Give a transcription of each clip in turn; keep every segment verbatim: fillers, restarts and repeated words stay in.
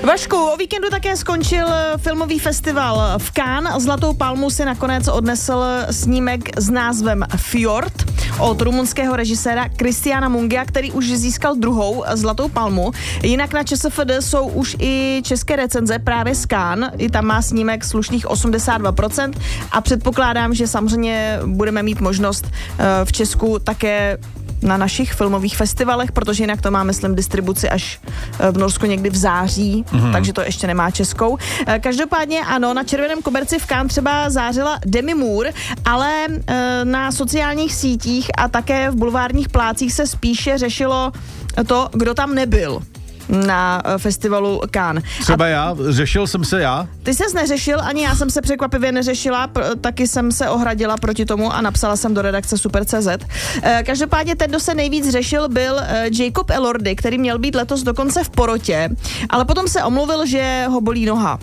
Vašku, o víkendu také skončil filmový festival v Cannes. Zlatou palmu si nakonec odnesl snímek s názvem Fjord od rumunského režiséra Cristiana Mungia, který už získal druhou zlatou palmu. Jinak na ČSFD jsou už i české recenze právě z Cannes. I tam má snímek slušných osmdesát dva procent a předpokládám, že samozřejmě budeme mít možnost v Česku také na našich filmových festivalech, protože jinak to má, myslím, distribuci až v Norsku někdy v září, mm-hmm. takže to ještě nemá českou. Každopádně ano, na červeném koberci v Cannes třeba zářila Demi Moore, ale na sociálních sítích a také v bulvárních plácích se spíše řešilo to, kdo tam nebyl na festivalu Cannes. Třeba a já, řešil jsem se já? Ty ses neřešil, ani já jsem se překvapivě neřešila, pr- taky jsem se ohradila proti tomu a napsala jsem do redakce Super tečka cé zet. E, každopádně ten, kdo se nejvíc řešil, byl e, Jacob Elordi, který měl být letos dokonce v porotě, ale potom se omluvil, že ho bolí noha.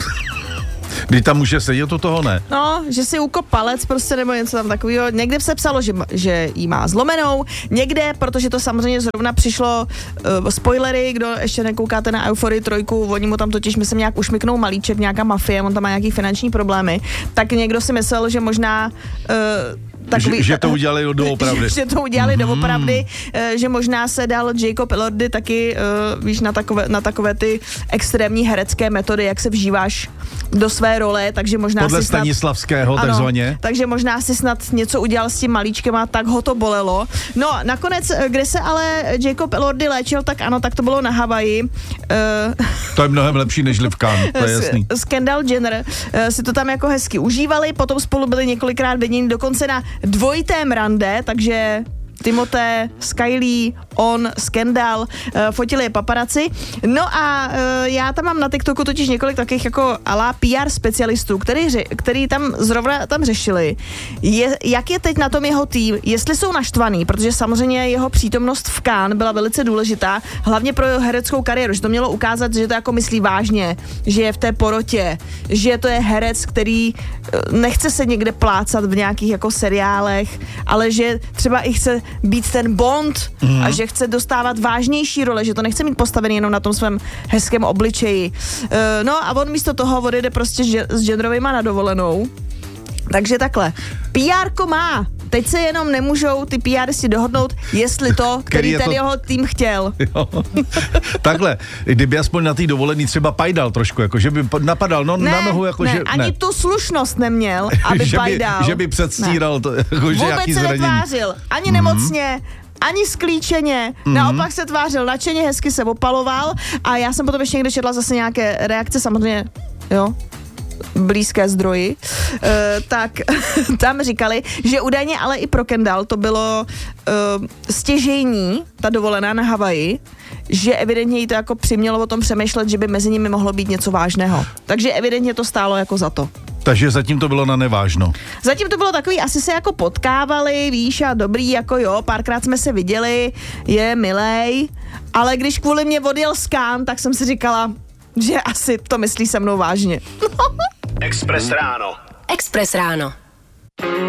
Kdy tam může sedět, u toho ne? No, že si ukop palec prostě nebo něco tam takového. Někde se psalo, že, že jí má zlomenou, někde, protože to samozřejmě zrovna přišlo uh, spoilery, kdo ještě nekoukáte na Euforii trojku, oni mu tam totiž, myslím, nějak ušmyknou malíček, nějaká mafie, on tam má nějaký finanční problémy, tak někdo si myslel, že možná uh, takový, že, že to udělali doopravdy. Že to udělali mm. doopravdy, že možná se dal Jacob Elordi taky, víš, na takové, na takové ty extrémní herecké metody, jak se vžíváš do své role, takže možná podle si snad, Stanislavského, ano, takzvaně. Takže možná si snad něco udělal s tím malíčkem a tak ho to bolelo. No, nakonec, kde se ale Jacob Elordi léčil, tak ano, tak to bylo na Havaji. Uh, to je mnohem lepší než v Cannes, to je jasný. S Kendall Jenner uh, si to tam jako hezky užívali, potom spolu byli několikrát viděni dokonce na dvojitém rande, takže Timothée s Kylie, on s Kendall, uh, fotili je paparazzi. No a uh, já tam mám na TikToku totiž několik takových jako ala P R specialistů, který, který tam zrovna tam řešili, je, jak je teď na tom jeho tým, jestli jsou naštvaný, protože samozřejmě jeho přítomnost v Cannes byla velice důležitá, hlavně pro jeho hereckou kariéru, že to mělo ukázat, že to jako myslí vážně, že je v té porotě, že to je herec, který uh, nechce se někde plácat v nějakých jako seriálech, ale že třeba i chce být ten Bond mm. a že chce dostávat vážnější role, že to nechce mít postavený jenom na tom svém hezkém obličeji. Uh, no a on místo toho odjede prostě že, s genderovejma na dovolenou. Takže takhle. P R ko má. Teď se jenom nemůžou ty P R si dohodnout, jestli to, který, který ten to... jeho tým chtěl. Jo. Takhle, kdyby aspoň na té dovolený třeba pajdal trošku, jako že by napadal no, ne, na nohu, jako ne, že... ani ne. tu slušnost neměl, aby že pajdal. By, že by předstíral to, jako, že vůbec se netvářil, ani mm. nemocně, ani sklíčeně, mm-hmm. naopak se tvářil nadšeně, hezky se opaloval a já jsem potom ještě někde četla zase nějaké reakce, samozřejmě, jo, blízké zdroji, uh, tak tam říkali, že údajně ale i pro Kendall to bylo uh, stěžejní, ta dovolená na Havaji, že evidentně jí to jako přimělo o tom přemýšlet, že by mezi nimi mohlo být něco vážného. Takže evidentně to stálo jako za to. Takže zatím to bylo na nevážno. Zatím to bylo takový, asi se jako potkávali, víš, a dobrý, jako jo, párkrát jsme se viděli, je milej, ale když kvůli mě odjel z Cannes, tak jsem si říkala, že asi to myslí se mnou vážně. Express ráno. Express ráno.